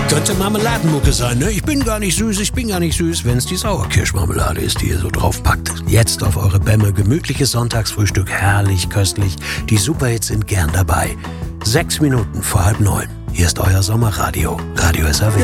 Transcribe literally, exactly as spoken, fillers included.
Könnte Marmeladenmucke sein, ne? Ich bin gar nicht süß, ich bin gar nicht süß, wenn es die Sauerkirschmarmelade ist, die ihr so draufpackt. Jetzt auf eure Bämme, gemütliches Sonntagsfrühstück, herrlich köstlich. Die Superhits sind gern dabei. Sechs Minuten vor halb neun. Hier ist euer Sommerradio, Radio S R W.